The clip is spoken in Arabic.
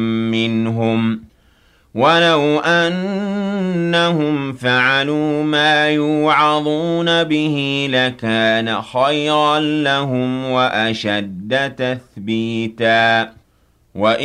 منهم ولو أنهم فعلوا ما يوعظون به لكان خيرا لهم وأشد تثبيتا